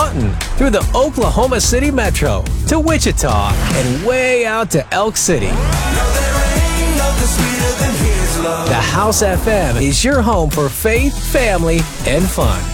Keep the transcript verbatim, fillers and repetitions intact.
Taunton, through the Oklahoma City Metro, to Wichita, and way out to Elk City. The House F M is your home for faith, family, and fun.